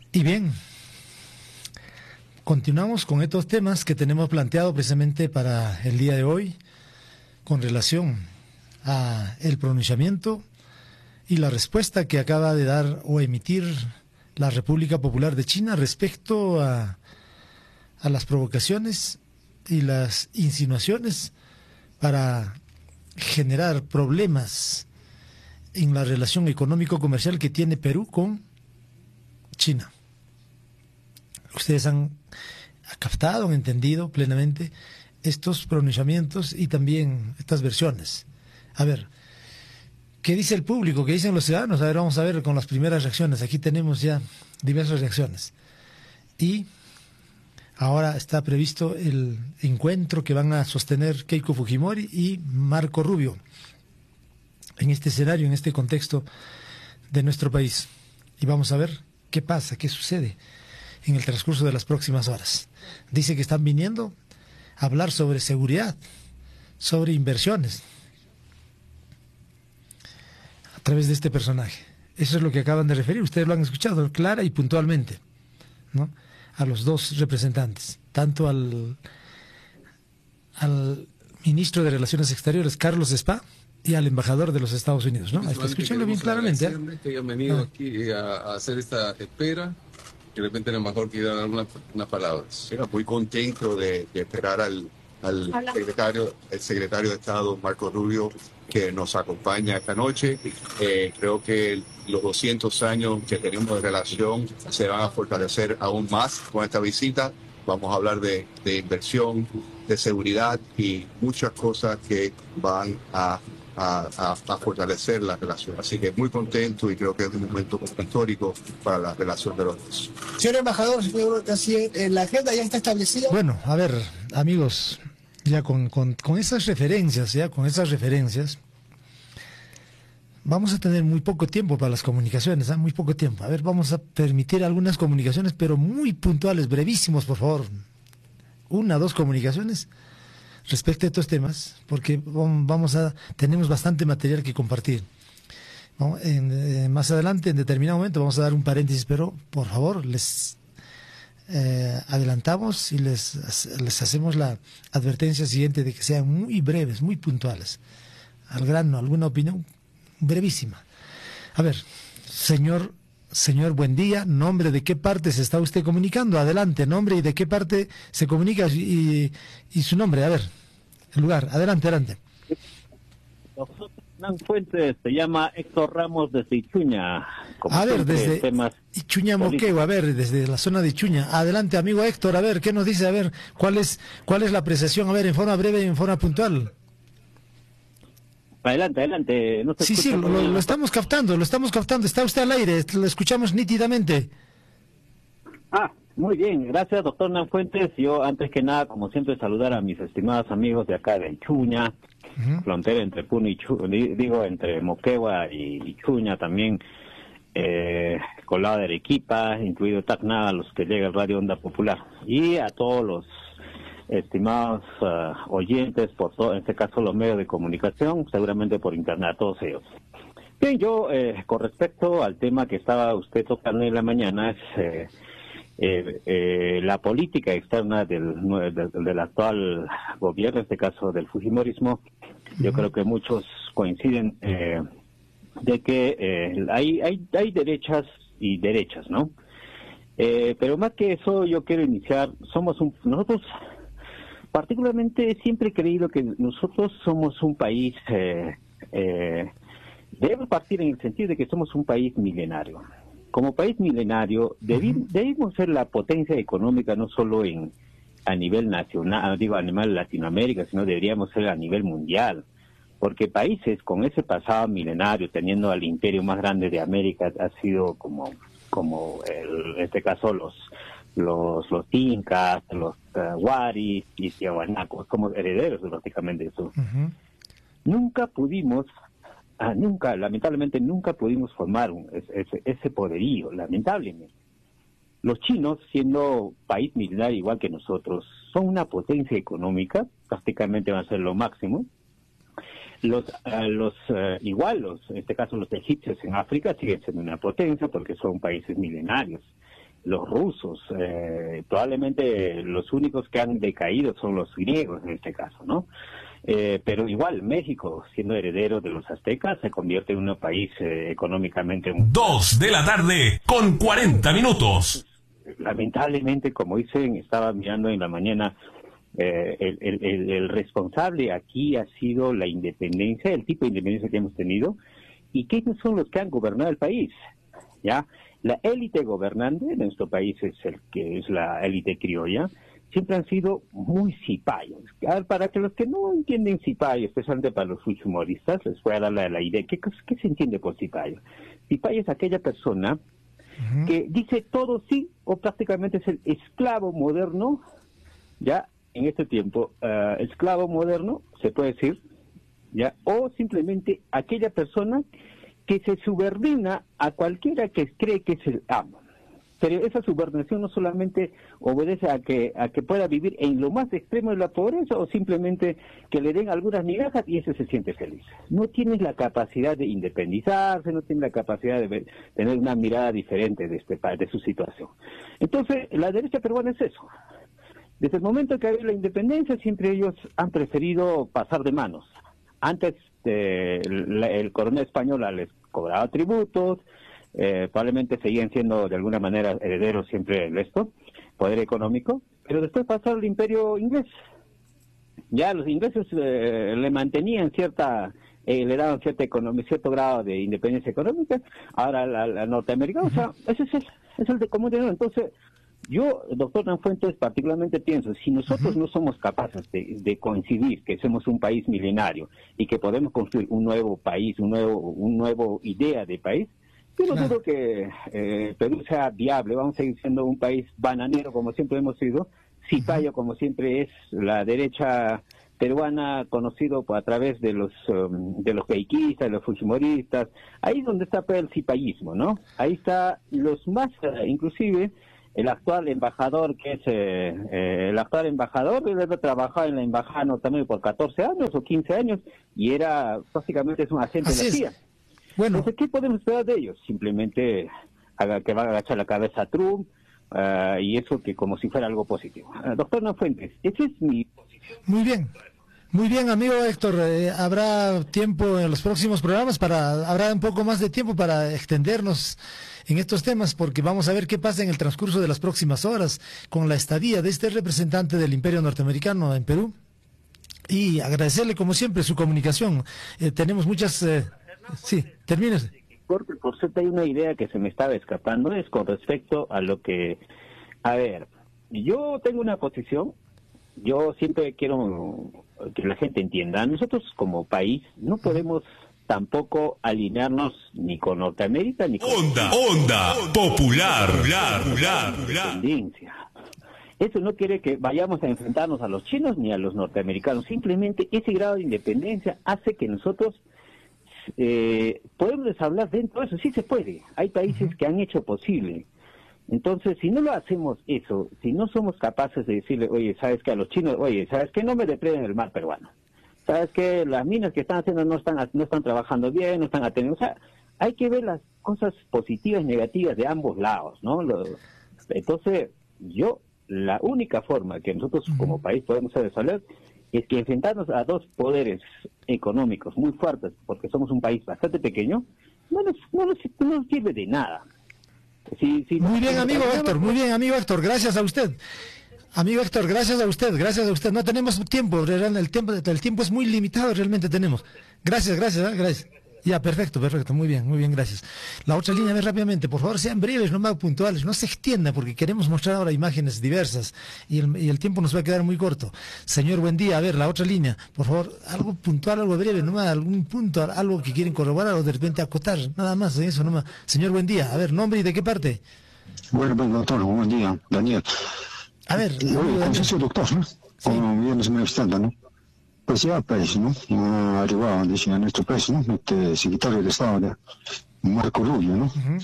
Y bien, continuamos con estos temas que tenemos planteado precisamente para el día de hoy con relación a el pronunciamiento y la respuesta que acaba de dar o emitir la República Popular de China respecto a las provocaciones y las insinuaciones para generar problemas en la relación económico-comercial que tiene Perú con China. Ustedes han captado, han entendido plenamente estos pronunciamientos y también estas versiones. A ver, ¿qué dice el público? ¿Qué dicen los ciudadanos? A ver, vamos a ver con las primeras reacciones. Aquí tenemos ya diversas reacciones. Y ahora está previsto el encuentro que van a sostener Keiko Fujimori y Marco Rubio en este escenario, en este contexto de nuestro país. Y vamos a ver qué pasa, qué sucede en el transcurso de las próximas horas. Dice que están viniendo a hablar sobre seguridad, sobre inversiones, a través de este personaje. Eso es lo que acaban de referir. Ustedes lo han escuchado clara y puntualmente, ¿no? A los dos representantes, tanto al ministro de Relaciones Exteriores, Carlos Spa, y al embajador de los Estados Unidos, ¿no? Escúchenlo bien claramente. Que hayan venido aquí a hacer esta espera. De repente el embajador quiere dar unas palabras. Era muy contento de esperar al secretario de Estado, Marco Rubio, que nos acompaña esta noche. Creo que los 200 años que tenemos de relación se van a fortalecer aún más con esta visita. Vamos a hablar de inversión, de seguridad y muchas cosas que van a fortalecer la relación. Así que muy contento y creo que es un momento histórico para la relación de los dos. Señor embajador, la agenda ya está establecida. Bueno, a ver, amigos, ya con esas referencias, vamos a tener muy poco tiempo para las comunicaciones, muy poco tiempo. A ver, vamos a permitir algunas comunicaciones, pero muy puntuales, brevísimos, por favor. 1 o 2 comunicaciones respecto a estos temas, porque tenemos bastante material que compartir. Más adelante, en determinado momento, vamos a dar un paréntesis, pero por favor, les adelantamos y les hacemos la advertencia siguiente de que sean muy breves, muy puntuales, al grano, alguna opinión brevísima. A ver, señor, buen día. ¿Nombre de qué parte se está usted comunicando? Adelante, nombre y de qué parte se comunica y su nombre. A ver, el lugar. Adelante. Doctor Hernán Fuentes, se llama Héctor Ramos desde Ichuña. A ver, desde Ichuña Moquegua, a ver, desde la zona de Ichuña. Adelante, amigo Héctor, a ver, ¿qué nos dice? A ver, ¿cuál es la apreciación? A ver, en forma breve y en forma puntual. Adelante. No se sí, lo estamos captando. Está usted al aire, lo escuchamos nítidamente. Muy bien, gracias, doctor Hernán Fuentes. Yo, antes que nada, como siempre, saludar a mis estimados amigos de acá de Ichuña, frontera entre Puno y entre Moquegua y Ichuña también, Colado de Arequipa, incluido Tacna, a los que llega el Radio Onda Popular, y a todos los estimados oyentes, en este caso los medios de comunicación, seguramente por internet, a todos ellos. Bien, yo, con respecto al tema que estaba usted tocando en la mañana, es la política externa del actual gobierno, en este caso del fujimorismo. Yo creo que muchos coinciden de que hay derechas y derechas, ¿no? Pero más que eso, yo quiero iniciar, nosotros particularmente siempre he creído que nosotros somos un país, debemos partir en el sentido de que somos un país milenario. Como país milenario, debemos ser la potencia económica no solo a nivel nacional, a nivel Latinoamérica, sino deberíamos ser a nivel mundial. Porque países con ese pasado milenario, teniendo al imperio más grande de América, ha sido como en este caso los incas, los huaris y tiahuanacos, como herederos prácticamente de eso. Lamentablemente nunca pudimos formar ese poderío, lamentablemente. Los chinos, siendo país milenario igual que nosotros, son una potencia económica, prácticamente van a ser lo máximo. En este caso los egipcios en África siguen siendo una potencia porque son países milenarios. los rusos. Probablemente los únicos que han decaído son los griegos en este caso, ¿no? Pero igual México, siendo heredero de los aztecas, se convierte en un país económicamente... 2 de la tarde con 40 minutos. Lamentablemente, como dicen, estaba mirando en la mañana, el responsable aquí ha sido la independencia, el tipo de independencia que hemos tenido, y quiénes son los que han gobernado el país, ¿ya? La élite gobernante de nuestro país es la élite criolla. Siempre han sido muy cipayos. Para que los que no entienden cipayo, especialmente para los fujimoristas, les voy a dar la idea. ¿Qué se entiende por cipayo? Cipayo es aquella persona que dice todo sí, o prácticamente es el esclavo moderno, ya en este tiempo, esclavo moderno, se puede decir, ya, o simplemente aquella persona que se subordina a cualquiera que cree que es el amo. Pero esa subordinación no solamente obedece a que pueda vivir en lo más extremo de la pobreza, o simplemente que le den algunas migajas y ese se siente feliz. No tiene la capacidad de independizarse, no tiene la capacidad de tener una mirada diferente de su situación. Entonces, la derecha peruana es eso. Desde el momento que ha habido la independencia, siempre ellos han preferido pasar de manos. Antes, el coronel español les cobraba tributos, probablemente seguían siendo de alguna manera herederos siempre de esto, poder económico, pero después pasó el imperio inglés. Ya los ingleses le mantenían le daban cierto grado de independencia económica. Ahora la norteamericana, o sea, ese es el de común de. Entonces, yo, doctor Nafuentes, particularmente pienso, si nosotros no somos capaces de coincidir que somos un país milenario y que podemos construir un nuevo país, un nuevo idea de país, yo no dudo que Perú sea viable. Vamos a seguir siendo un país bananero como siempre hemos sido, cipayo como siempre es la derecha peruana, conocido a través de los keiquistas, de los fujimoristas. Ahí es donde está el cipayismo, ¿no? Ahí está los más, inclusive el actual embajador, que es él ha trabajado en la embajada norteamericana por 14 años o 15 años y básicamente es un agente de la CIA. Bueno. Entonces, ¿qué podemos esperar de ellos? Simplemente que va a agachar la cabeza a Trump y eso que como si fuera algo positivo. Doctor Nafuentes, esa es mi posición. Muy bien, amigo Héctor, habrá tiempo en los próximos programas habrá un poco más de tiempo para extendernos en estos temas, porque vamos a ver qué pasa en el transcurso de las próximas horas con la estadía de este representante del Imperio Norteamericano en Perú, y agradecerle como siempre su comunicación. Tenemos muchas... sí, termines. Porque por cierto hay una idea que se me estaba escapando, es con respecto a lo que... A ver, yo tengo una posición, yo siempre quiero que la gente entienda, nosotros como país no podemos tampoco alinearnos ni con Norteamérica ni con... Onda popular. Independencia. Eso no quiere que vayamos a enfrentarnos a los chinos ni a los norteamericanos, simplemente ese grado de independencia hace que nosotros podemos hablar dentro de eso. Sí se puede, hay países que han hecho posible. Entonces, si no lo hacemos eso, si no somos capaces de decirle, oye, ¿sabes qué? A los chinos, oye, ¿sabes qué? No me depreden el mar peruano. ¿Sabes qué? Las minas que están haciendo no están trabajando bien, no están atendiendo. O sea, hay que ver las cosas positivas y negativas de ambos lados, ¿no? Entonces, la única forma que nosotros como país podemos resolver es que enfrentarnos a dos poderes económicos muy fuertes, porque somos un país bastante pequeño, no nos sirve de nada. Muy bien, amigo Héctor, gracias a usted. Amigo Héctor, gracias a usted. No tenemos tiempo, el tiempo es muy limitado, realmente tenemos. Gracias. Ya, perfecto, muy bien, gracias. La otra línea, a ver rápidamente, por favor, sean breves, no más puntuales, no se extienda, porque queremos mostrar ahora imágenes diversas y el tiempo nos va a quedar muy corto. Señor, buen día, a ver, la otra línea, por favor, algo puntual, algo breve, nomás, algún punto, algo que quieren corroborar o de repente acotar, nada más, eso nomás. Señor, buen día, a ver, nombre y de qué parte. Bueno, doctor, buen día, Daniel. A ver, confieso, doctor, ¿no? Como bien nos manifestando, ¿no? Pues ya, pues, ¿no? Ha arribado, dice, a nuestro país, ¿no? Este secretario de Estado, Marco Rubio, ¿no?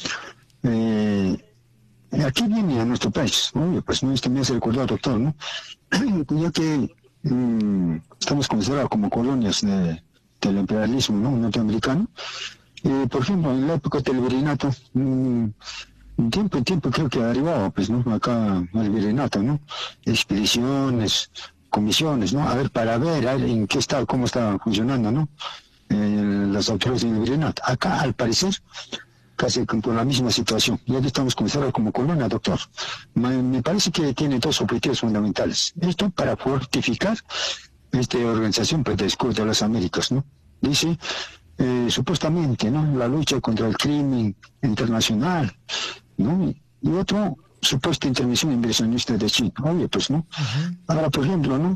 Aquí viene a nuestro país, ¿no? Pues no es que me hace recordar, doctor, ¿no? Ya que estamos considerados como colonias del imperialismo, ¿no? Norteamericano. Por ejemplo, en la época del virreinato, tiempo en tiempo creo que ha arribado, pues, ¿no? Acá al virreinato, ¿no? Expediciones, comisiones, ¿no? A ver, para ver en qué estado, cómo está funcionando, ¿no? Las autoridades del virreinato. Acá, al parecer, casi con la misma situación. Ya estamos comenzando como colonia, doctor. Me parece que tiene dos objetivos fundamentales. Esto para fortificar esta organización, pues, de Escudo de las Américas, ¿no? Dice, supuestamente, ¿no? La lucha contra el crimen internacional, ¿no? Y otro, supuesta intervención inversionista de China. Oye, pues, ¿no? Ahora, por ejemplo, ¿no?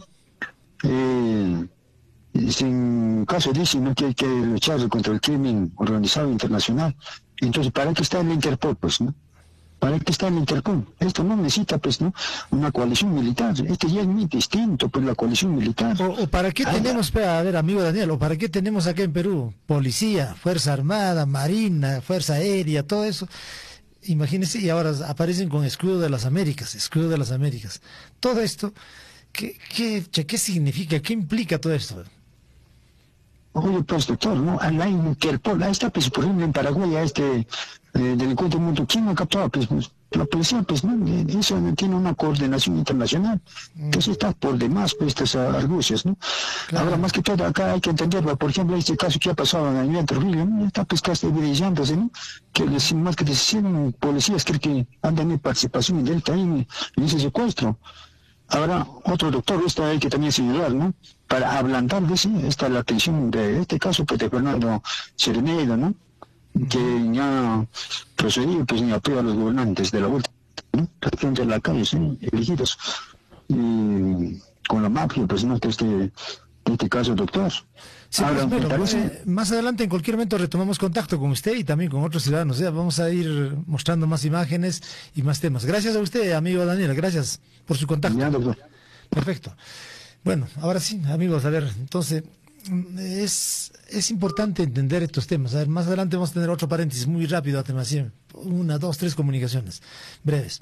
En caso dice, ¿no? Que hay que luchar contra el crimen organizado internacional. Entonces, ¿para qué está el Interpol, pues, no? ¿Para qué está el Interpol? Esto no necesita, pues, ¿no? Una coalición militar. Este ya es muy distinto, pues, la coalición militar. ¿O para qué tenemos, a ver, amigo Daniel, o para qué tenemos acá en Perú policía, Fuerza Armada, Marina, Fuerza Aérea, todo eso? Imagínense, y ahora aparecen con escudo de las Américas, escudo de las Américas. Todo esto, ¿qué significa? ¿Qué implica todo esto? Oye, pues, doctor, ¿no? A la Interpol, ahí está, pues, por ejemplo, en Paraguay, a este delincuente mundo chino captado, pues, la policía, pues, ¿no? Eso no tiene una coordinación internacional. Entonces está por demás, pues, estas argucias, ¿no? Claro. Ahora, más que todo, acá hay que entenderlo. Por ejemplo, este caso que ha pasado en el Trujillo, ¿no? Está, pues, casi brillándose, ¿no? Que más que 100 policías creo que han tenido participación directa ahí en ese secuestro. Ahora, otro doctor está ahí que también es ayudar, ¿no? Para ablandar, dice, está la atención de este caso, pues, de Fernando Serenedo, ¿no? Que ya procedió, pues, en apoyo a los gobernantes de la vuelta, ¿no? Frente a la calle, ¿sí? Elegidos con la mafia, pues, ¿no? De este caso, doctor. Sí, ahora, pues, bueno, más adelante en cualquier momento retomamos contacto con usted y también con otros ciudadanos. Ya vamos a ir mostrando más imágenes y más temas. Gracias a usted, amigo Daniel, gracias por su contacto. Ya, doctor. Perfecto. Bueno, ahora sí, amigos, a ver, entonces es importante entender estos temas. A ver, más adelante vamos a tener otro paréntesis muy rápido, afirmación. 1, 2, 3 comunicaciones breves.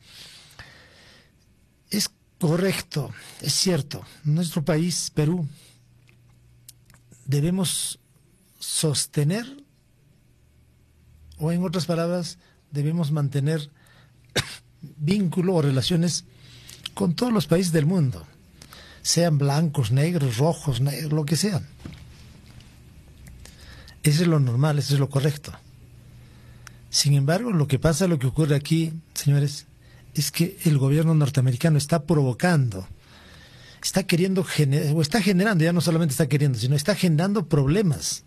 Es correcto, es cierto, nuestro país, Perú, debemos sostener, o en otras palabras, debemos mantener vínculo o relaciones con todos los países del mundo, sean blancos, negros, rojos, lo que sean. Eso es lo normal, eso es lo correcto. Sin embargo, lo que ocurre aquí, señores, es que el gobierno norteamericano está provocando, está queriendo o está generando, ya no solamente está queriendo, sino está generando problemas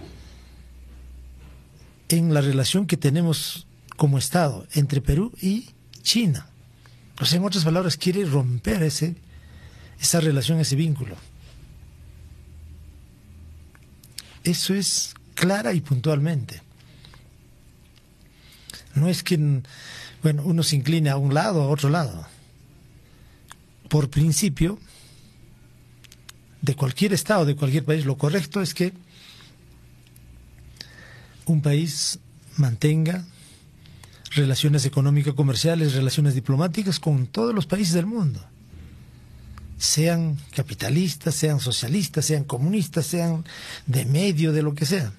en la relación que tenemos como Estado entre Perú y China. O sea, en otras palabras, quiere romper esa relación, ese vínculo. Eso es clara y puntualmente. No es que, bueno, uno se incline a un lado o a otro lado. Por principio, de cualquier Estado, de cualquier país, lo correcto es que un país mantenga relaciones económico-comerciales, relaciones diplomáticas con todos los países del mundo. Sean capitalistas, sean socialistas, sean comunistas, sean de medio, de lo que sea.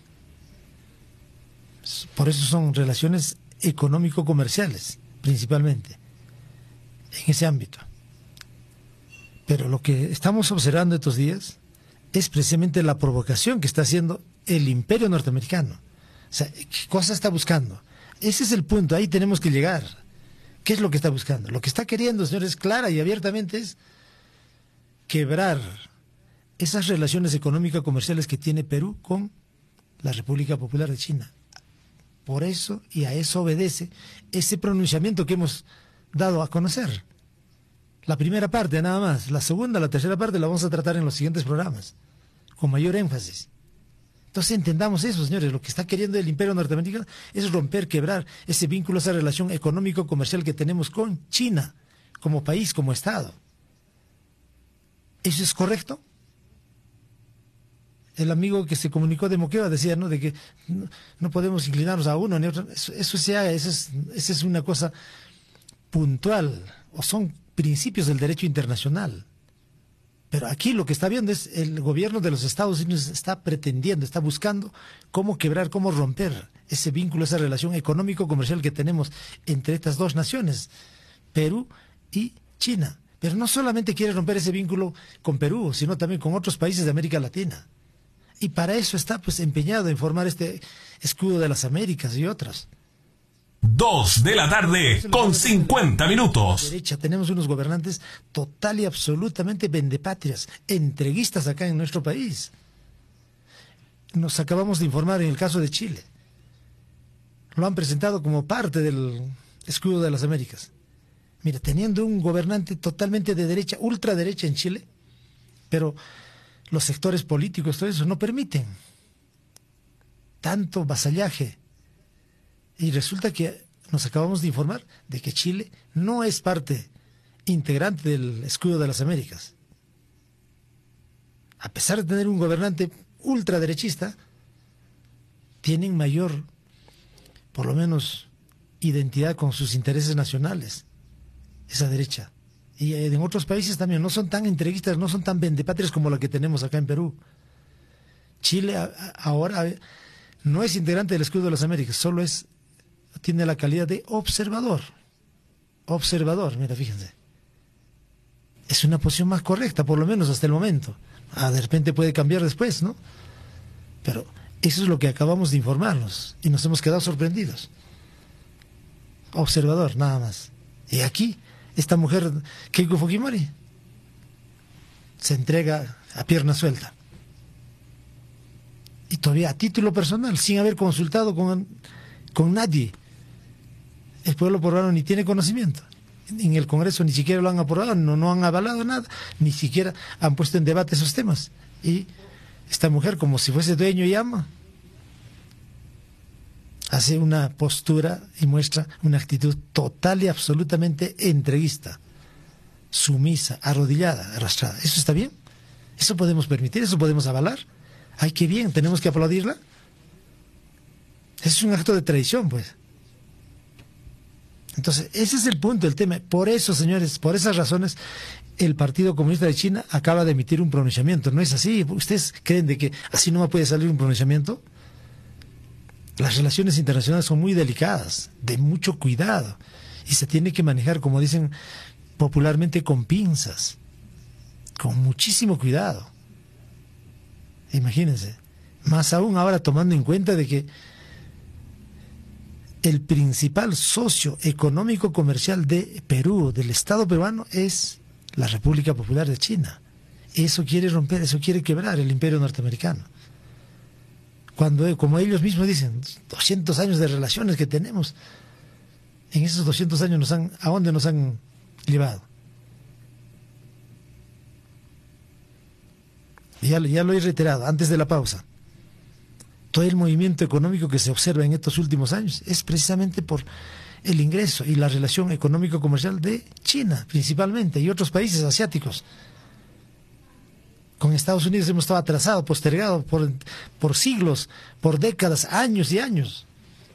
Por eso son relaciones económico-comerciales, principalmente, en ese ámbito. Pero lo que estamos observando estos días es precisamente la provocación que está haciendo el imperio norteamericano. O sea, ¿qué cosa está buscando? Ese es el punto, ahí tenemos que llegar. ¿Qué es lo que está buscando? Lo que está queriendo, señores, clara y abiertamente es quebrar esas relaciones económico-comerciales que tiene Perú con la República Popular de China. Por eso, y a eso obedece ese pronunciamiento que hemos dado a conocer. La primera parte nada más, la segunda, la tercera parte la vamos a tratar en los siguientes programas, con mayor énfasis. Entonces entendamos eso, señores, lo que está queriendo el imperio norteamericano es romper, quebrar ese vínculo, esa relación económico-comercial que tenemos con China, como país, como Estado. ¿Eso es correcto? El amigo que se comunicó de Moquegua decía, ¿no?, de que no podemos inclinarnos a uno ni a otro. Eso es una cosa puntual, o son principios del derecho internacional. Pero aquí lo que está viendo es el gobierno de los Estados Unidos está pretendiendo, está buscando cómo quebrar, cómo romper ese vínculo, esa relación económico-comercial que tenemos entre estas dos naciones, Perú y China. Pero no solamente quiere romper ese vínculo con Perú, sino también con otros países de América Latina. Y para eso está pues empeñado en formar este escudo de las Américas y otras. 2 de la tarde con 50 minutos. Derecha, tenemos unos gobernantes total y absolutamente vendepatrias, entreguistas acá en nuestro país. Nos acabamos de informar en el caso de Chile. Lo han presentado como parte del escudo de las Américas. Mira, teniendo un gobernante totalmente de derecha, ultraderecha en Chile, pero los sectores políticos, todo eso, no permiten tanto vasallaje. Y resulta que nos acabamos de informar de que Chile no es parte integrante del escudo de las Américas. A pesar de tener un gobernante ultraderechista, tienen mayor, por lo menos, identidad con sus intereses nacionales, esa derecha. Y en otros países también no son tan entreguistas, no son tan vendepatrias como la que tenemos acá en Perú. Chile ahora no es integrante del escudo de las Américas, solo tiene la calidad de observador. Observador, mira, fíjense. Es una posición más correcta, por lo menos hasta el momento. De repente puede cambiar después, ¿no? Pero eso es lo que acabamos de informarnos y nos hemos quedado sorprendidos. Observador, nada más. Y aquí, esta mujer, Keiko Fujimori, se entrega a pierna suelta. Y todavía a título personal, sin haber consultado con nadie. El pueblo peruano ni tiene conocimiento. En el Congreso ni siquiera lo han aprobado, no han avalado nada, ni siquiera han puesto en debate esos temas. Y esta mujer, como si fuese dueño y ama, hace una postura y muestra una actitud total y absolutamente entreguista, sumisa, arrodillada, arrastrada. ¿Eso está bien? ¿Eso podemos permitir? ¿Eso podemos avalar? ¡Ay, qué bien! ¿Tenemos que aplaudirla? Eso es un acto de traición, pues. Entonces, ese es el punto, el tema. Por eso, señores, por esas razones, el Partido Comunista de China acaba de emitir un pronunciamiento. ¿No es así? ¿Ustedes creen de que así no puede salir un pronunciamiento? Las relaciones internacionales son muy delicadas, de mucho cuidado, y se tiene que manejar, como dicen popularmente, con pinzas, con muchísimo cuidado. Imagínense, más aún ahora tomando en cuenta de que el principal socio económico comercial de Perú, del Estado peruano, es la República Popular de China. Eso quiere romper, eso quiere quebrar el imperio norteamericano. Cuando, como ellos mismos dicen, 200 años de relaciones que tenemos, en esos 200 años ¿a dónde nos han llevado? Ya lo he reiterado antes de la pausa. Todo el movimiento económico que se observa en estos últimos años es precisamente por el ingreso y la relación económico-comercial de China, principalmente, y otros países asiáticos. Con Estados Unidos hemos estado atrasados, postergados por siglos, por décadas, años y años.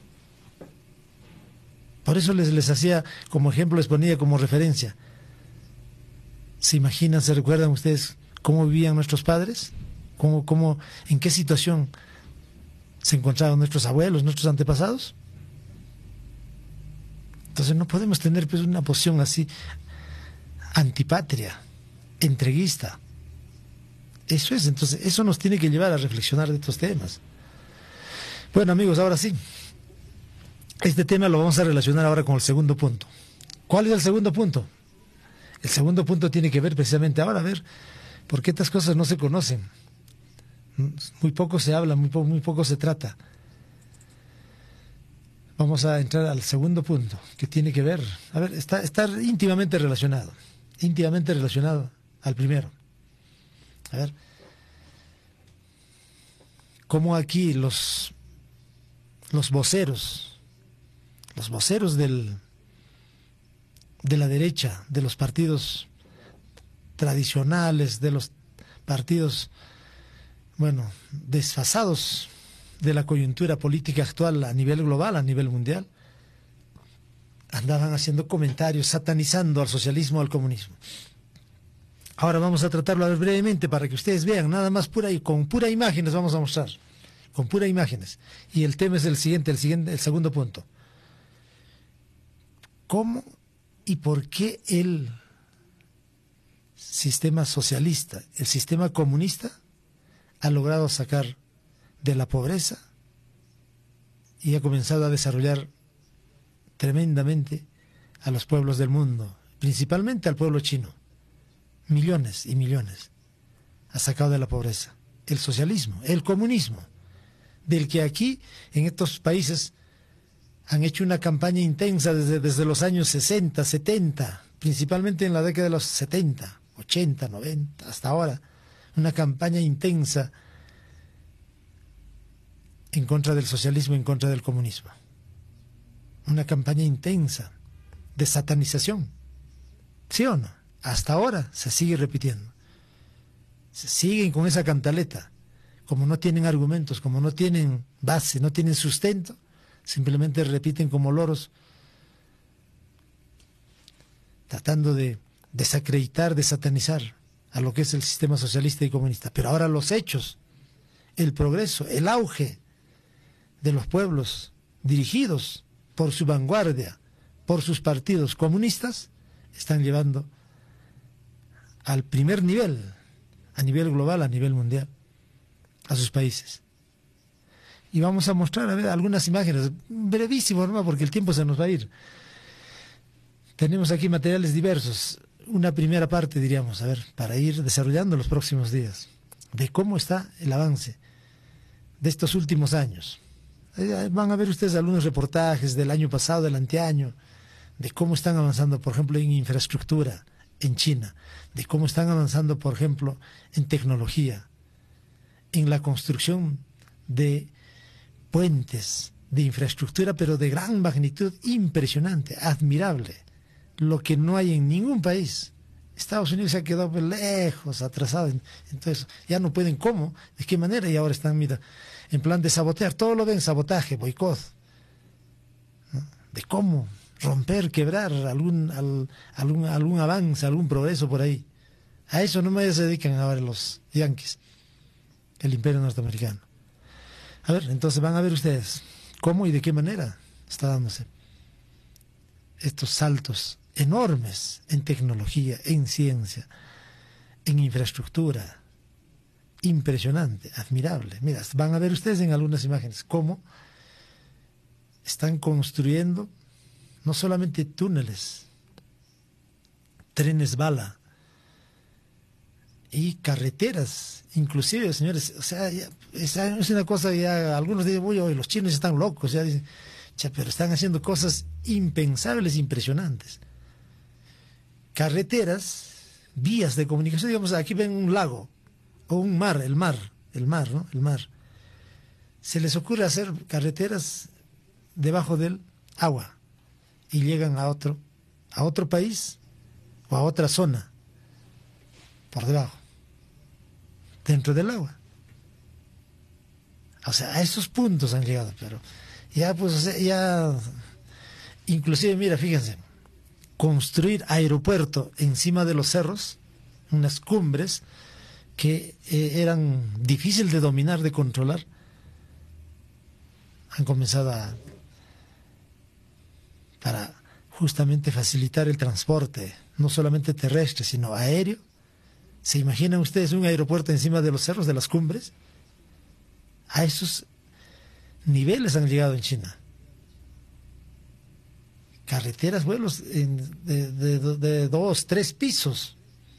Por eso les hacía como ejemplo, les ponía como referencia. ¿Se imaginan, se recuerdan ustedes cómo vivían nuestros padres? ¿En qué situación se encontraban nuestros abuelos, nuestros antepasados? Entonces no podemos tener pues una posición así antipatria, entreguista. Eso es, entonces eso nos tiene que llevar a reflexionar de estos temas. Bueno, amigos, ahora sí, este tema lo vamos a relacionar ahora con el segundo punto. ¿Cuál es el segundo punto? El segundo punto tiene que ver precisamente ahora, a ver, porque estas cosas no se conocen. Muy poco se habla, muy poco se trata. Vamos a entrar al segundo punto, que tiene que ver, a ver, está íntimamente relacionado al primero. A ver, cómo aquí los voceros de la derecha, de los partidos tradicionales, de los partidos, bueno, desfasados de la coyuntura política actual a nivel global, a nivel mundial, andaban haciendo comentarios satanizando al socialismo, al comunismo. Ahora vamos a tratarlo a ver brevemente para que ustedes vean, nada más con pura imágenes vamos a mostrar, con pura imágenes. Y el tema es el segundo punto. ¿Cómo y por qué el sistema socialista, el sistema comunista, ha logrado sacar de la pobreza y ha comenzado a desarrollar tremendamente a los pueblos del mundo, principalmente al pueblo chino? Millones y millones ha sacado de la pobreza el socialismo, el comunismo, del que aquí en estos países han hecho una campaña intensa desde los años 60, 70, principalmente en la década de los 70, 80, 90, hasta ahora, una campaña intensa en contra del socialismo, en contra del comunismo. Una campaña intensa de satanización. ¿Sí o no? Hasta ahora se sigue repitiendo. Se siguen con esa cantaleta. Como no tienen argumentos, como no tienen base, no tienen sustento, simplemente repiten como loros, tratando de desacreditar, de satanizar a lo que es el sistema socialista y comunista. Pero ahora los hechos, el progreso, el auge de los pueblos dirigidos por su vanguardia, por sus partidos comunistas, están llevando al primer nivel, a nivel global, a nivel mundial, a sus países. Y vamos a mostrar, a ver, algunas imágenes, brevísimo, ¿no? Porque el tiempo se nos va a ir. Tenemos aquí materiales diversos, una primera parte, diríamos, a ver, para ir desarrollando los próximos días, de cómo está el avance de estos últimos años. Van a ver ustedes algunos reportajes del año pasado, del anteaño, de cómo están avanzando, por ejemplo, en infraestructura en China, de cómo están avanzando, por ejemplo, en tecnología, en la construcción de puentes, de infraestructura, pero de gran magnitud, impresionante, admirable, lo que no hay en ningún país. Estados Unidos se ha quedado lejos, atrasado, entonces ya no pueden cómo, de qué manera, y ahora están, mira, en plan de sabotear, todo lo ven sabotaje, boicot, ¿no? De cómo romper, quebrar algún avance, algún progreso por ahí. A eso no se dedican ahora los yanquis, el imperio norteamericano. A ver, entonces van a ver ustedes cómo y de qué manera está dándose estos saltos enormes en tecnología, en ciencia, en infraestructura. Impresionante, admirable. Mira, van a ver ustedes en algunas imágenes cómo están construyendo no solamente túneles, trenes bala y carreteras, inclusive, señores, o sea, es una cosa ya, algunos dicen, uy, los chinos están locos, ya dicen, pero están haciendo cosas impensables, impresionantes. Carreteras, vías de comunicación, digamos, aquí ven un lago, o un mar, el mar, ¿no? El mar. Se les ocurre hacer carreteras debajo del agua y llegan a otro país o a otra zona por debajo, dentro del agua. O sea, a esos puntos han llegado, pero ya pues, o sea, ya inclusive, mira, fíjense, construir aeropuerto encima de los cerros, unas cumbres que eran difíciles de dominar, de controlar, han comenzado para justamente facilitar el transporte, no solamente terrestre, sino aéreo. ¿Se imaginan ustedes un aeropuerto encima de los cerros, de las cumbres? A esos niveles han llegado en China. Carreteras, vuelos de 2, 3 pisos.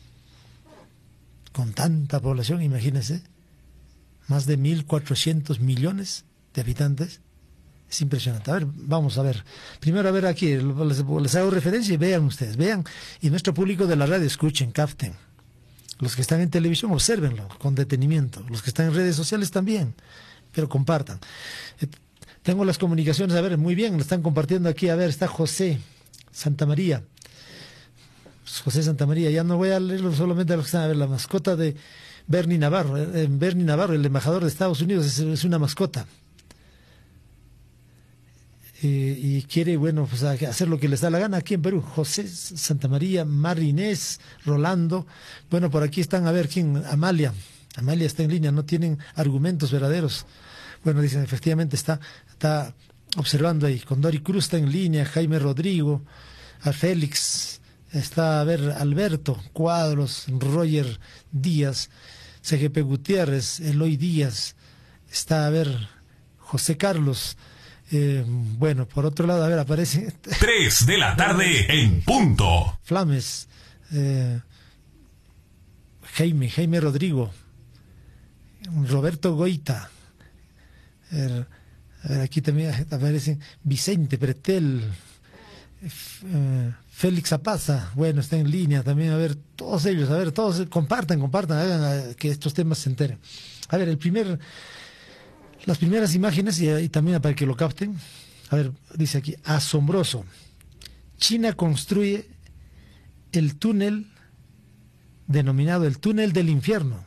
Con tanta población, imagínense, más de 1.400 millones de habitantes. Es impresionante. A ver, vamos a ver. Primero, a ver aquí, les hago referencia y vean ustedes, vean. Y nuestro público de la radio, escuchen, capten. Los que están en televisión, obsérvenlo con detenimiento. Los que están en redes sociales también, pero compartan. Tengo las comunicaciones, a ver, muy bien, lo están compartiendo aquí. A ver, está José Santamaría. José Santamaría, ya no voy a leerlo solamente a los que están. A ver, la mascota de Bernie Navarro. Bernie Navarro, el embajador de Estados Unidos, es una mascota. y quiere, bueno, pues hacer lo que les da la gana aquí en Perú. José Santamaría, Marinés, Rolando. Bueno, por aquí están, a ver quién, Amalia está en línea, no tienen argumentos verdaderos. Bueno, dicen, efectivamente está observando ahí. Condori Cruz está en línea, Jaime Rodrigo, a Félix, está, a ver, Alberto Cuadros, Roger Díaz, CGP Gutiérrez, Eloy Díaz, está, a ver, José Carlos. Bueno, por otro lado, a ver, aparece 3 de la tarde en punto. Flames, Jaime Rodrigo, Roberto Goita, a ver, aquí también aparecen Vicente Pretel, Félix Apaza, bueno, está en línea también, a ver, todos ellos, a ver, todos compartan, hagan que estos temas se enteren. A ver, las primeras imágenes, y también para que lo capten, a ver, dice aquí, asombroso. China construye el túnel denominado el túnel del infierno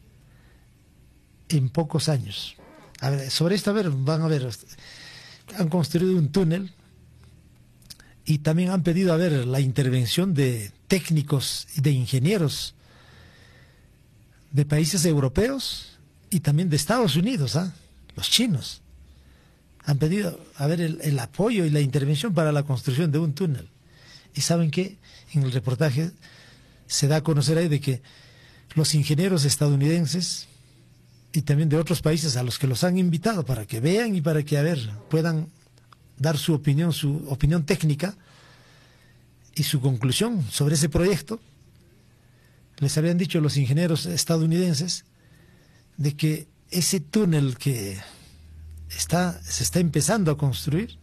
en pocos años. A ver, sobre esto, a ver, van a ver, han construido un túnel y también han pedido, a ver, la intervención de técnicos y de ingenieros de países europeos y también de Estados Unidos, los chinos. Han pedido, a ver, el apoyo y la intervención para la construcción de un túnel. Y saben que en el reportaje se da a conocer ahí de que los ingenieros estadounidenses y también de otros países a los que los han invitado para que vean y para que, a ver, puedan dar su opinión técnica y su conclusión sobre ese proyecto, les habían dicho los ingenieros estadounidenses de que ese túnel que se está empezando a construir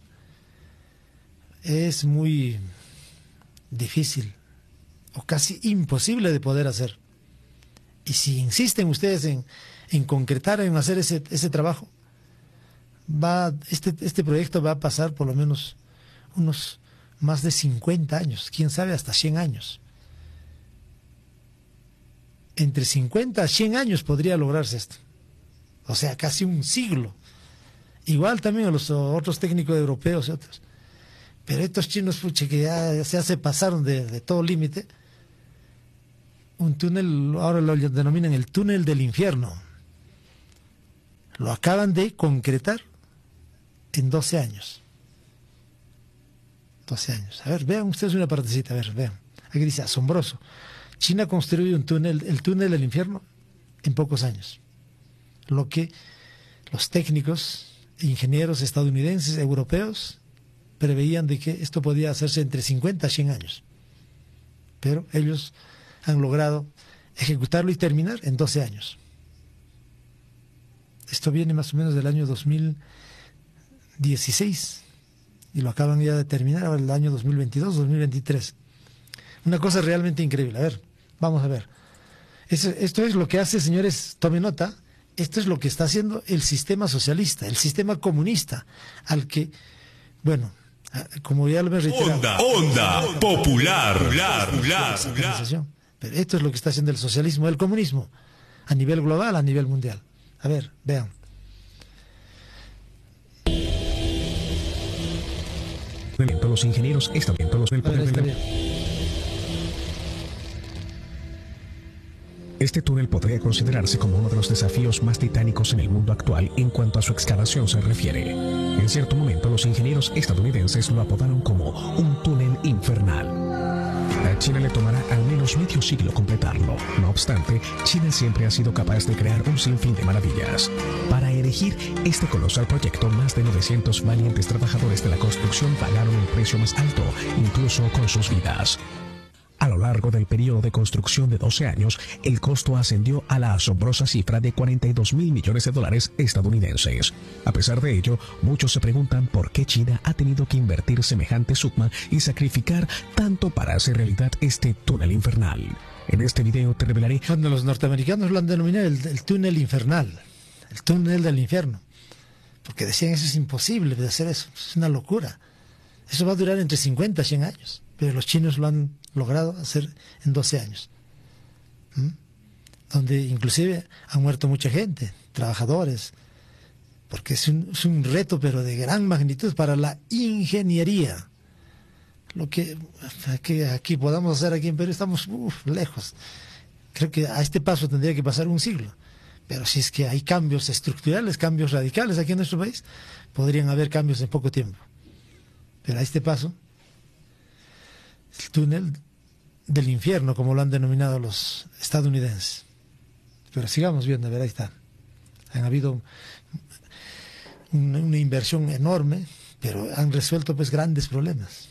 es muy difícil o casi imposible de poder hacer. Y si insisten ustedes en concretar, en hacer ese trabajo, este proyecto va a pasar por lo menos unos más de 50 años, quién sabe hasta 100 años. Entre 50 a 100 años podría lograrse esto. O sea, casi un siglo. Igual también a los otros técnicos europeos y otros. Pero estos chinos, puche, que ya se pasaron de todo límite. Un túnel, ahora lo denominan el túnel del infierno. Lo acaban de concretar en 12 años. 12 años. A ver, vean ustedes una partecita, a ver, vean. Aquí dice, asombroso. China construye un túnel, el túnel del infierno, en pocos años. Lo que los técnicos, ingenieros estadounidenses, europeos, preveían de que esto podía hacerse entre 50 a 100 años. Pero ellos han logrado ejecutarlo y terminar en 12 años. Esto viene más o menos del año 2016 y lo acaban ya de terminar ahora el año 2022, 2023. Una cosa realmente increíble. A ver, vamos a ver. Esto es lo que hace, señores, tomen nota, esto es lo que está haciendo el sistema socialista, el sistema comunista, al que, bueno, como ya lo he reiterado. Onda popular. Pero esto es lo que está haciendo el socialismo, el comunismo, a nivel global, a nivel mundial. A ver, vean. Los ingenieros estamentos del poder del... Este túnel podría considerarse como uno de los desafíos más titánicos en el mundo actual en cuanto a su excavación se refiere. En cierto momento, los ingenieros estadounidenses lo apodaron como un túnel infernal. A China le tomará al menos medio siglo completarlo. No obstante, China siempre ha sido capaz de crear un sinfín de maravillas. Para erigir este colosal proyecto, más de 900 valientes trabajadores de la construcción pagaron el precio más alto, incluso con sus vidas. A lo largo del periodo de construcción de 12 años, el costo ascendió a la asombrosa cifra de $42.000 millones estadounidenses. A pesar de ello, muchos se preguntan por qué China ha tenido que invertir semejante suma y sacrificar tanto para hacer realidad este túnel infernal. En este video te revelaré... Cuando los norteamericanos lo han denominado el túnel infernal, el túnel del infierno, porque decían eso es imposible de hacer eso, es una locura. Eso va a durar entre 50 a 100 años, pero los chinos lo han logrado hacer en 12 años, donde inclusive han muerto mucha gente, trabajadores, porque es un reto, pero de gran magnitud para la ingeniería. Lo que aquí podamos hacer aquí en Perú, estamos lejos. Creo que a este paso tendría que pasar un siglo. Pero si es que hay cambios estructurales, cambios radicales aquí en nuestro país, podrían haber cambios en poco tiempo. Pero a este paso, el túnel del infierno, como lo han denominado los estadounidenses. Pero sigamos viendo, a ver, ahí está. Han habido una inversión enorme, pero han resuelto pues grandes problemas.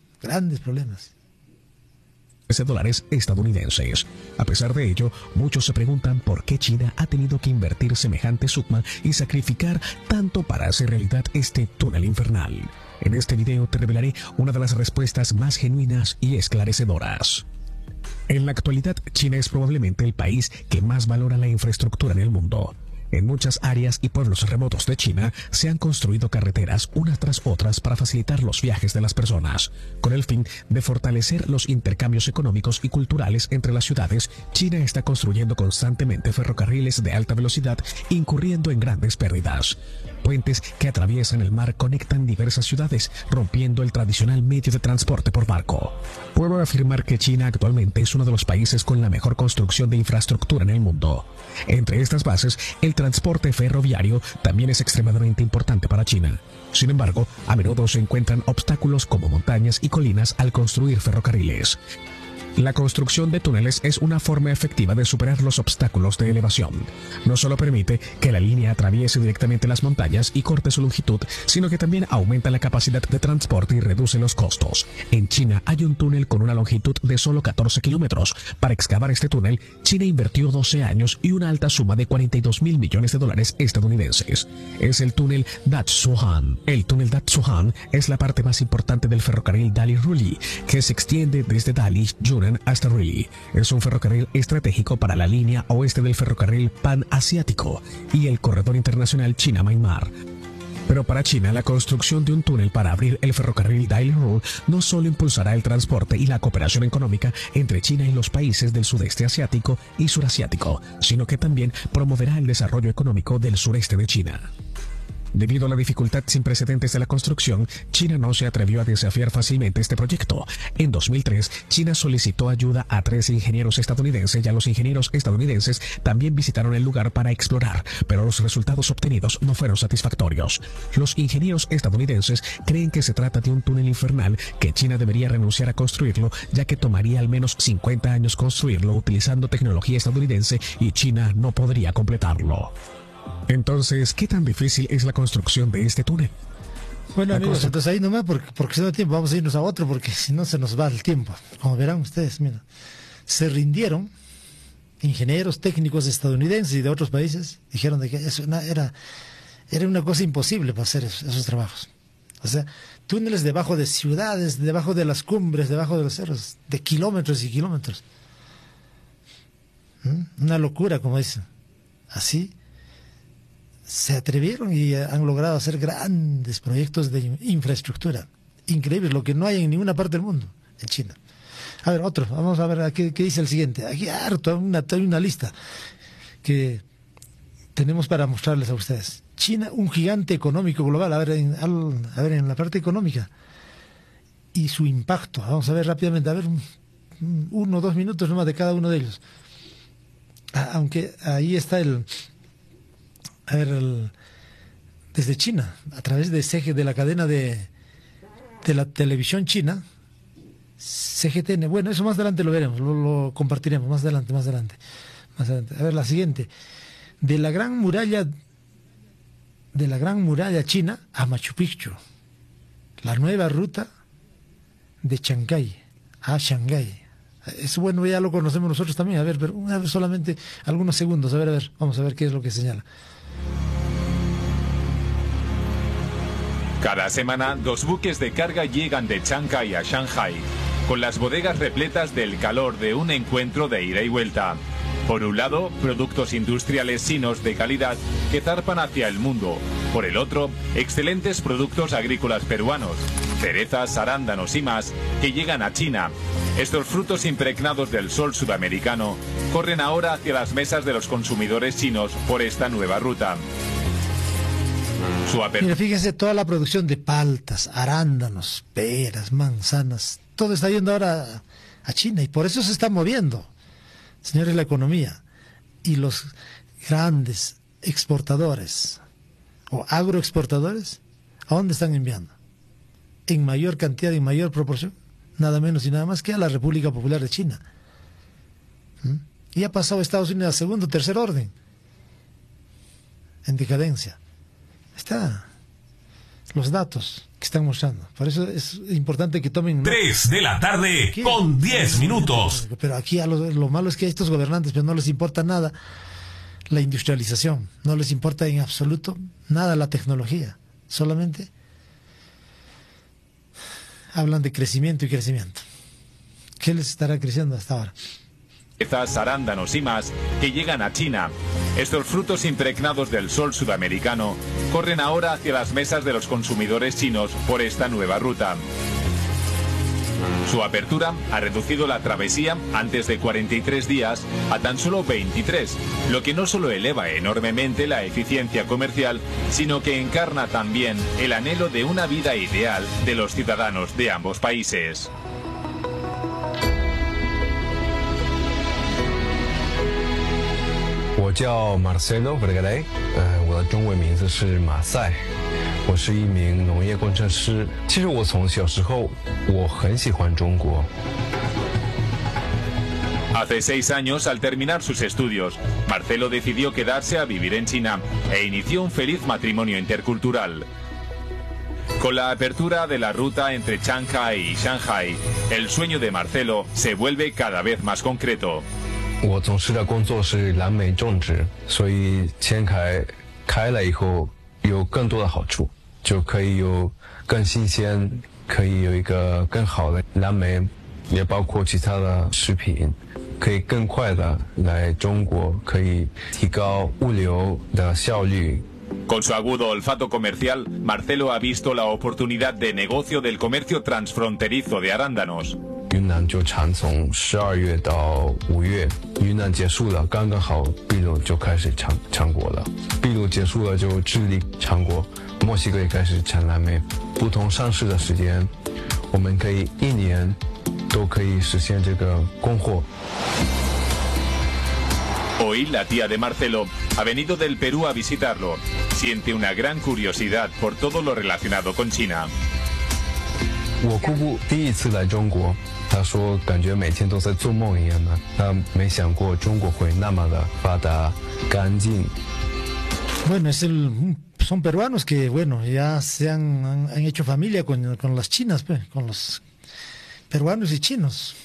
$13 estadounidenses. A pesar de ello, muchos se preguntan por qué China ha tenido que invertir semejante suma y sacrificar tanto para hacer realidad este túnel infernal. En este video te revelaré una de las respuestas más genuinas y esclarecedoras. En la actualidad, China es probablemente el país que más valora la infraestructura en el mundo. En muchas áreas y pueblos remotos de China se han construido carreteras unas tras otras para facilitar los viajes de las personas. Con el fin de fortalecer los intercambios económicos y culturales entre las ciudades, China está construyendo constantemente ferrocarriles de alta velocidad, incurriendo en grandes pérdidas. Puentes que atraviesan el mar conectan diversas ciudades, rompiendo el tradicional medio de transporte por barco. Puedo afirmar que China actualmente es uno de los países con la mejor construcción de infraestructura en el mundo. Entre estas bases, el transporte ferroviario también es extremadamente importante para China. Sin embargo, a menudo se encuentran obstáculos como montañas y colinas al construir ferrocarriles. La construcción de túneles es una forma efectiva de superar los obstáculos de elevación. No solo permite que la línea atraviese directamente las montañas y corte su longitud, sino que también aumenta la capacidad de transporte y reduce los costos. En China hay un túnel con una longitud de solo 14 kilómetros. Para excavar este túnel, China invirtió 12 años y una alta suma de $42.000 millones estadounidenses. Es el túnel Dazhuang. El túnel Dazhuang es la parte más importante del ferrocarril Dali-Ruli, que se extiende desde Dali, Yunnan hasta Rili. Es un ferrocarril estratégico para la línea oeste del ferrocarril Pan-Asiático y el corredor internacional China-Myanmar. Pero para China, la construcción de un túnel para abrir el ferrocarril Dali-Ruli no solo impulsará el transporte y la cooperación económica entre China y los países del sudeste asiático y surasiático, sino que también promoverá el desarrollo económico del sureste de China. Debido a la dificultad sin precedentes de la construcción, China no se atrevió a desafiar fácilmente este proyecto. En 2003, China solicitó ayuda a 3 ingenieros estadounidenses y a los ingenieros estadounidenses también visitaron el lugar para explorar, pero los resultados obtenidos no fueron satisfactorios. Los ingenieros estadounidenses creen que se trata de un túnel infernal que China debería renunciar a construirlo, ya que tomaría al menos 50 años construirlo utilizando tecnología estadounidense y China no podría completarlo. Entonces, ¿qué tan difícil es la construcción de este túnel? Bueno, amigos, entonces ahí nomás, porque si no hay tiempo, vamos a irnos a otro, porque si no se nos va el tiempo. Como verán ustedes, mira, se rindieron ingenieros técnicos estadounidenses y de otros países, dijeron de que eso era una cosa imposible para hacer esos trabajos. O sea, túneles debajo de ciudades, debajo de las cumbres, debajo de los cerros, de kilómetros y kilómetros. Una locura, como dicen. Así se atrevieron y han logrado hacer grandes proyectos de infraestructura. Increíble, lo que no hay en ninguna parte del mundo, en China. A ver, otro, vamos a ver qué dice el siguiente. Aquí harto, hay una lista que tenemos para mostrarles a ustedes. China, un gigante económico global. A ver, en la parte económica y su impacto. Vamos a ver rápidamente, a ver 1 o 2 minutos nomás de cada uno de ellos. Aunque ahí está desde China, a través de la cadena de la televisión china, CGTN. Bueno, eso más adelante lo veremos, lo compartiremos más adelante. A ver, la siguiente. De la gran muralla china a Machu Picchu, la nueva ruta de Shanghái a Shanghái. Eso, bueno, ya lo conocemos nosotros también. A ver, pero solamente algunos segundos. A ver, vamos a ver qué es lo que señala. Cada semana, 2 buques de carga llegan de Shanghái a Shanghái, con las bodegas repletas del calor de un encuentro de ida y vuelta. Por un lado, productos industriales chinos de calidad que zarpan hacia el mundo. Por el otro, excelentes productos agrícolas peruanos, cerezas, arándanos y más, que llegan a China. Estos frutos impregnados del sol sudamericano corren ahora hacia las mesas de los consumidores chinos por esta nueva ruta. Mira, fíjense, toda la producción de paltas, arándanos, peras, manzanas, todo está yendo ahora a China y por eso se está moviendo, señores, la economía. Y los grandes exportadores o agroexportadores, ¿a dónde están enviando? En mayor cantidad y en mayor proporción, nada menos y nada más que a la República Popular de China. Y ha pasado Estados Unidos a segundo o tercer orden, en decadencia. Está los datos que están mostrando. Por eso es importante que tomen... 3 de la tarde con 10 minutos. Pero aquí lo malo es que a estos gobernantes pues, no les importa nada la industrialización, no les importa en absoluto nada la tecnología, solamente hablan de crecimiento y crecimiento. ¿Qué les estará creciendo hasta ahora? Arándanos y más que llegan a China. Estos frutos impregnados del sol sudamericano corren ahora hacia las mesas de los consumidores chinos por esta nueva ruta. Su apertura ha reducido la travesía antes de 43 días a tan solo 23, lo que no solo eleva enormemente la eficiencia comercial, sino que encarna también el anhelo de una vida ideal de los ciudadanos de ambos países. 我叫 Marcelo Vergeley， 我的中文名字是马赛，我是一名农业工程师。其实我从小时候我很喜欢中国。 Hace 6 años, al terminar sus estudios, Marcelo decidió quedarse a vivir en China e inició un feliz matrimonio intercultural. Con la apertura de la ruta entre Shanghai y Shanghai, el sueño de Marcelo se vuelve cada vez más concreto. 我从事的工作是蓝莓种植，所以签开了以后有更多的好处，就可以有更新鲜，可以有一个更好的蓝莓，也包括其他的食品，可以更快的来中国，可以提高物流的效率。 Con su agudo olfato comercial, Marcelo ha visto la oportunidad de negocio del comercio transfronterizo de arándanos. 云南就常从12月到5月，云南结束了，刚刚好秘鲁就开始产果了。秘鲁结束了就智利产果，墨西哥也开始产蓝莓。不同上市的时间，我们可以1年都可以实现这个供货。 Hoy la tía de Marcelo ha venido del Perú a visitarlo. Siente una gran curiosidad por todo lo relacionado con China. 我姑姑第一次来中国，她说感觉每天都在做梦一样的，她没想过中国会那么的发达、干净。 Bueno, son peruanos que, bueno, ya han hecho familia con las chinas, pues, con los peruanos y chinos.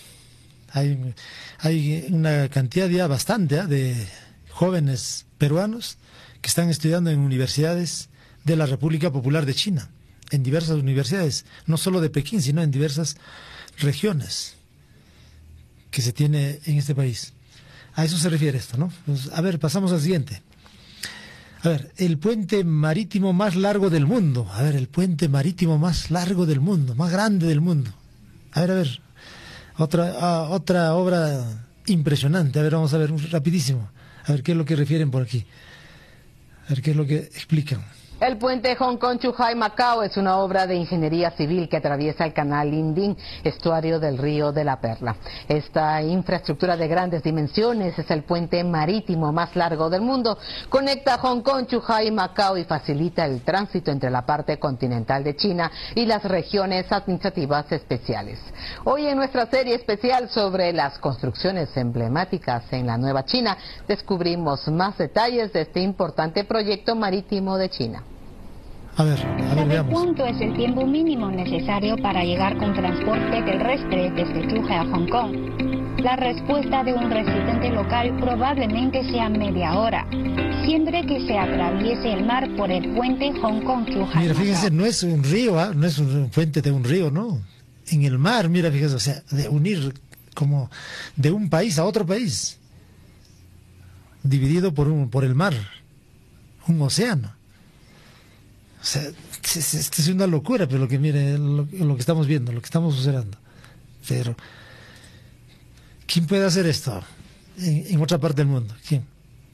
Hay una cantidad ya bastante de jóvenes peruanos que están estudiando en universidades de la República Popular de China, en diversas universidades, no solo de Pekín, sino en diversas regiones que se tiene en este país. A eso se refiere esto, ¿no? Pues, a ver, pasamos al siguiente. A ver, el puente marítimo más largo del mundo. A ver, el puente marítimo más largo del mundo, más grande del mundo. A ver. Otra obra impresionante. A ver, vamos a ver rapidísimo. A ver qué es lo que refieren por aquí. A ver qué es lo que explican. El puente Hong Kong-Zhuhai-Macao es una obra de ingeniería civil que atraviesa el canal Linding, estuario del río de la Perla. Esta infraestructura de grandes dimensiones es el puente marítimo más largo del mundo. Conecta Hong Kong, Zhuhai y Macao y facilita el tránsito entre la parte continental de China y las regiones administrativas especiales. Hoy en nuestra serie especial sobre las construcciones emblemáticas en la Nueva China, descubrimos más detalles de este importante proyecto marítimo de China. A ver, veamos. ¿Cuánto es el tiempo mínimo necesario para llegar con transporte terrestre desde Zhuhai a Hong Kong? La respuesta de un residente local probablemente sea media hora, siempre que se atraviese el mar por el puente Hong Kong-Zhuhai. Mira, fíjense, no es un río, no es un puente de un río, no. En el mar, mira, fíjense, o sea, de unir como de un país a otro país, dividido por el mar, un océano. O sea, es una locura, pero lo que estamos viendo, lo que estamos observando. Pero, ¿quién puede hacer esto en otra parte del mundo? ¿Quién?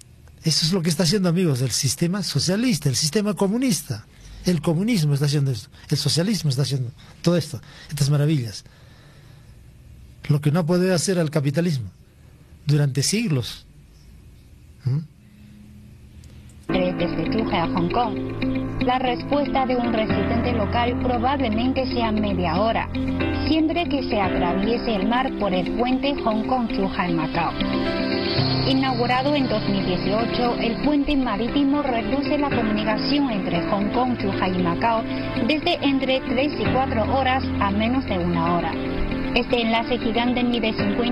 Eso es lo que está haciendo, amigos, el sistema socialista, el sistema comunista. El comunismo está haciendo esto, el socialismo está haciendo todo esto, estas maravillas. Lo que no ha podido hacer el capitalismo durante siglos. Desde Zhuhai a Hong Kong. La respuesta de un residente local probablemente sea media hora, siempre que se atraviese el mar por el puente Hong Kong-Zhuhai-Macao. Inaugurado en 2018, el puente marítimo reduce la comunicación entre Hong Kong, Zhuhai y Macao desde entre 3 y 4 horas a menos de 1 hora. Este enlace gigante mide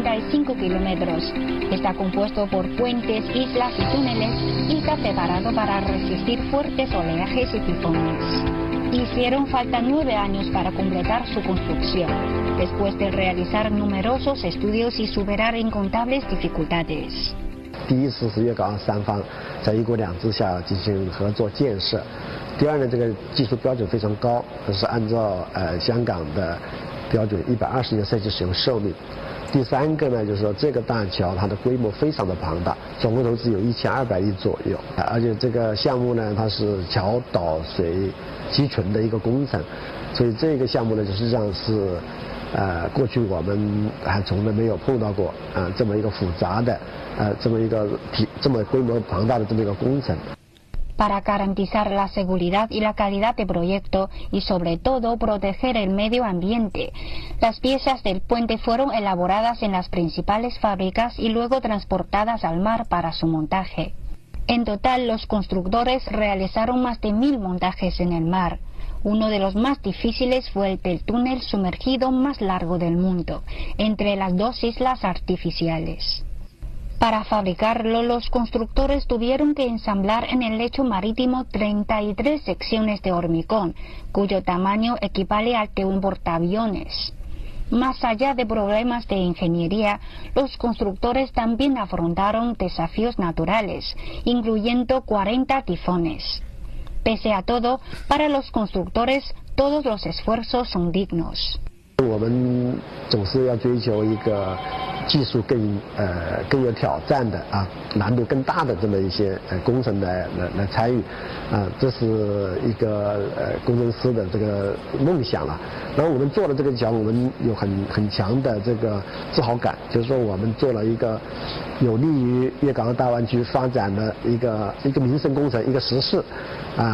55 kilómetros. Está compuesto por puentes, islas y túneles y está preparado para resistir fuertes oleajes y tifones. Hicieron falta 9 años para completar su construcción, después de realizar numerosos estudios y superar incontables dificultades. 第一次是粤港澳三方在一国两制下进行合作建设。第二呢，这个技术标准非常高，是按照香港的标准120年设计使用寿命。第三个呢，就是说这个大桥它的规模非常的庞大，总共投资有1200亿左右，而且这个项目呢，它是桥岛水集群的一个工程，所以这个项目呢，实际上是。过去我们还从来没有碰到过这么一个复杂的这么规模庞大的这么一个工程。 Para garantizar la seguridad y la calidad de proyecto y sobre todo proteger el medio ambiente, las piezas del puente fueron elaboradas en las principales fábricas y luego transportadas al mar para su montaje. En total, los constructores realizaron más de 1000 montajes en el mar. Uno de los más difíciles fue el del túnel sumergido más largo del mundo, entre las 2 islas artificiales. Para fabricarlo, los constructores tuvieron que ensamblar en el lecho marítimo 33 secciones de hormigón, cuyo tamaño equivale al de un portaaviones. Más allá de problemas de ingeniería, los constructores también afrontaron desafíos naturales, incluyendo 40 tifones. Pese a todo, para los constructores, todos los esfuerzos son dignos. 我们总是要追求一个技术更有挑战的难度更大的这么一些工程来参与这是一个工程师的这个梦想了。然后我们做了这个桥，我们有很强的这个自豪感，就是说我们做了一个有利于粤港澳大湾区发展的一个民生工程，一个实事。